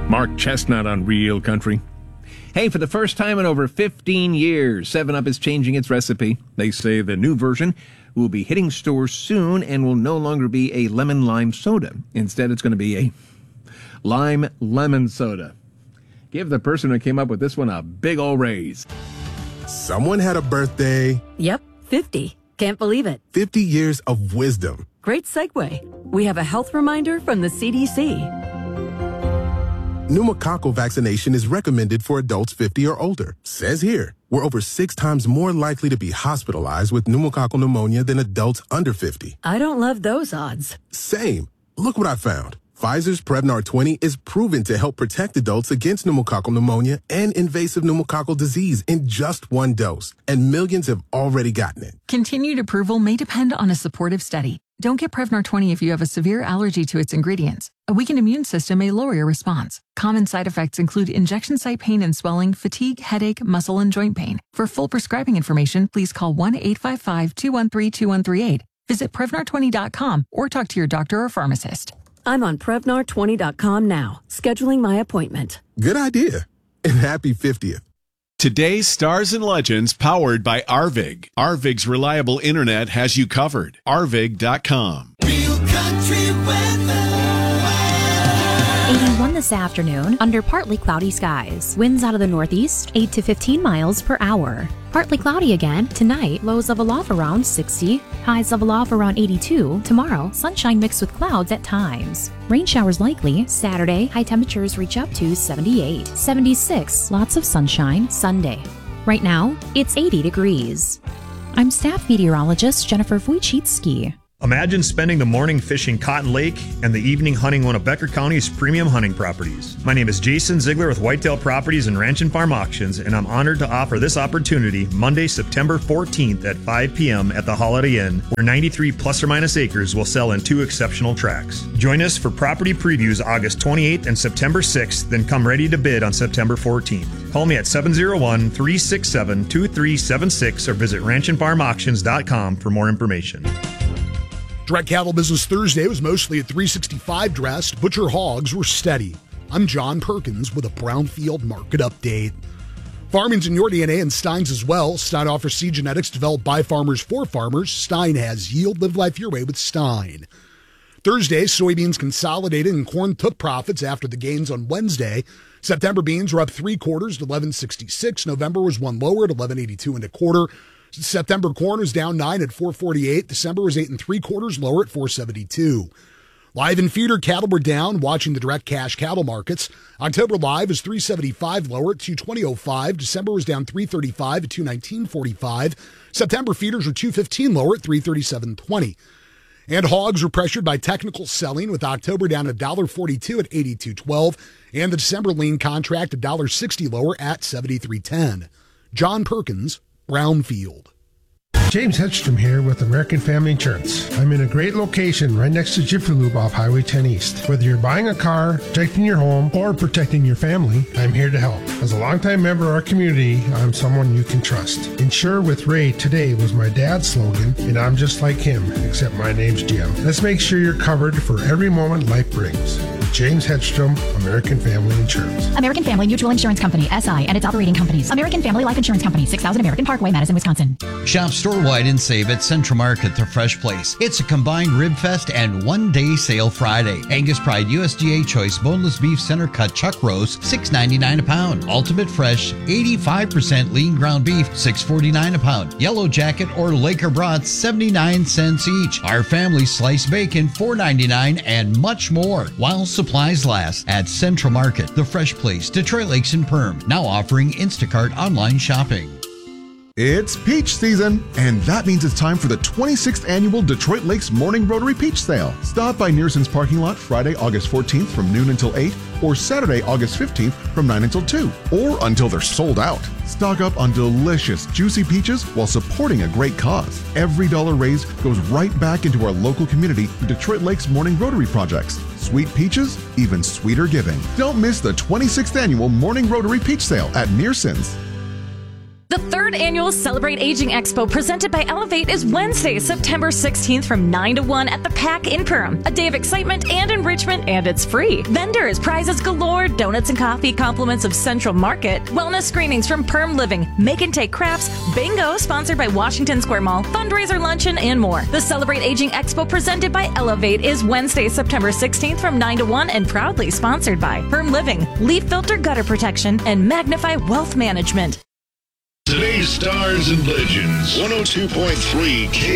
Mark Chestnut on Real Country. Hey, for the first time in over 15 years, 7-Up is changing its recipe. They say the new version will be hitting stores soon and will no longer be a lemon-lime soda. Instead, it's going to be a lime-lemon soda. Give the person who came up with this one a big ol' raise. Someone had a birthday. Yep, 50. Can't believe it. 50 years of wisdom. Great segue. We have a health reminder from the CDC. Pneumococcal vaccination is recommended for adults 50 or older. Says here, we're over 6 times more likely to be hospitalized with pneumococcal pneumonia than adults under 50. I don't love those odds. Same. Look what I found. Pfizer's Prevnar 20 is proven to help protect adults against pneumococcal pneumonia and invasive pneumococcal disease in just 1 dose. And millions have already gotten it. Continued approval may depend on a supportive study. Don't get Prevnar 20 if you have a severe allergy to its ingredients. A weakened immune system may lower your response. Common side effects include injection site pain and swelling, fatigue, headache, muscle, and joint pain. For full prescribing information, please call 1-855-213-2138. Visit Prevnar20.com or talk to your doctor or pharmacist. I'm on Prevnar20.com now, scheduling my appointment. Good idea. And happy 50th. Today's Stars and Legends powered by Arvig. Arvig's reliable internet has you covered. Arvig.com. Real Country weather. 81 this afternoon under partly cloudy skies. Winds out of the northeast, 8 to 15 miles per hour. Partly cloudy again tonight, lows level off around 60, highs level off around 82. Tomorrow, sunshine mixed with clouds at times. Rain showers likely. Saturday, high temperatures reach up to 78. 76, lots of sunshine Sunday. Right now, it's 80 degrees. I'm staff meteorologist Jennifer Wojcicki. Imagine spending the morning fishing Cotton Lake and the evening hunting one of Becker County's premium hunting properties. My name is Jason Ziegler with Whitetail Properties and Ranch and Farm Auctions, and I'm honored to offer this opportunity Monday, September 14th at 5 p.m. at the Holiday Inn, where 93 plus or minus acres will sell in 2 exceptional tracts. Join us for property previews August 28th and September 6th, then come ready to bid on September 14th. Call me at 701-367-2376 or visit ranchandfarmauctions.com for more information. Direct Cattle Business Thursday was mostly at 365 dressed. Butcher hogs were steady. I'm John Perkins with a Brownfield market update. Farming's in your DNA and Stein's as well. Stein offers seed genetics developed by farmers for farmers. Stein has yield. Live life your way with Stein. Thursday, soybeans consolidated and corn took profits after the gains on Wednesday. September beans were up 3 quarters to 11.66. November was 1 lower at 11.82 and a quarter. September corn was down 9 at 4.48. December was 8 3/4 lower at 4.72. Live and feeder cattle were down, watching the direct cash cattle markets. October live is 3.75 lower at 2.20.05. December was down 3.35 at 2.19.45. September feeders were 2.15 lower at 3.37.20. And hogs were pressured by technical selling, with October down $1.42 at 82.12, and the December lean contract $1.60 lower at 73.10. John Perkins, Brownfield. James Hedstrom here with American Family Insurance. I'm in a great location right next to Jiffy Lube off Highway 10 East. Whether you're buying a car, protecting your home, or protecting your family, I'm here to help. As a longtime member of our community, I'm someone you can trust. Insure with Ray today was my dad's slogan, and I'm just like him, except my name's Jim. Let's make sure you're covered for every moment life brings. James Hedstrom, American Family Insurance. American Family Mutual Insurance Company, SI, and its operating companies. American Family Life Insurance Company, 6000 American Parkway, Madison, Wisconsin. Shop store-wide and save at Central Market, the Fresh Place. It's a combined rib fest and one-day sale Friday. Angus Pride USDA Choice Boneless Beef Center Cut Chuck Roast, $6.99 a pound. Ultimate Fresh, 85% lean ground beef, $6.49 a pound. Yellow Jacket or Laker Brats, 79 cents each. Our family sliced bacon, $4.99, and much more. While supplies last at Central Market, the Fresh Place, Detroit Lakes and Perm, now offering Instacart online shopping. It's peach season, and that means it's time for the 26th annual Detroit Lakes Morning Rotary Peach Sale. Stop by Nearson's parking lot Friday, August 14th from noon until 8, or Saturday, August 15th from 9 until 2, or until they're sold out. Stock up on delicious, juicy peaches while supporting a great cause. Every dollar raised goes right back into our local community through Detroit Lakes Morning Rotary projects. Sweet peaches, even sweeter giving. Don't miss the 26th annual Morning Rotary Peach Sale at Nearson's. The third annual Celebrate Aging Expo presented by Elevate is Wednesday, September 16th from 9 to 1 at the PAC in Perham. A day of excitement and enrichment, and it's free. Vendors, prizes galore, donuts and coffee, compliments of Central Market, wellness screenings from Perm Living, Make and Take Crafts, bingo sponsored by Washington Square Mall, fundraiser luncheon, and more. The Celebrate Aging Expo presented by Elevate is Wednesday, September 16th from 9 to 1 and proudly sponsored by Perm Living, Leaf Filter Gutter Protection, and Magnify Wealth Management. Today's Stars and Legends, 102.3 K.